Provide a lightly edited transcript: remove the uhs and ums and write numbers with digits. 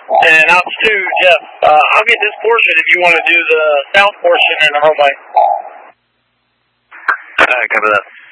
And out to Jeff. I'll get this portion if you want to do the south portion in the Homeway. Copy that.